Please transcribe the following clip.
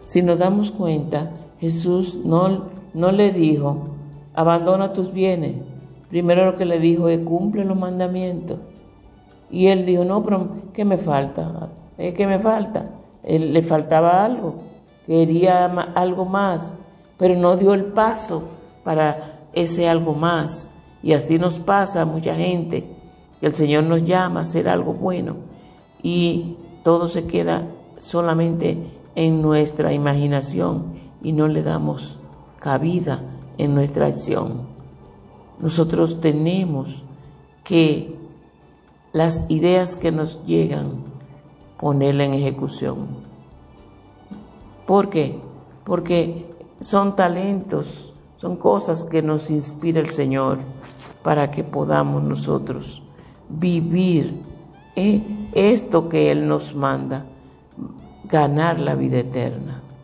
Si nos damos cuenta, Jesús no le dijo, abandona tus bienes. Primero lo que le dijo es, cumple los mandamientos. Y él dijo, no, pero ¿qué me falta? ¿Qué me falta? Le faltaba algo, quería algo más, pero no dio el paso para ese algo más. Y así nos pasa a mucha gente, que el Señor nos llama a hacer algo bueno y todo se queda solamente en nuestra imaginación y no le damos cabida en nuestra acción. Nosotros tenemos que las ideas que nos llegan, ponerlas en ejecución. ¿Por qué? Porque son talentos, son cosas que nos inspira el Señor para que podamos nosotros vivir esto que Él nos manda, ganar la vida eterna.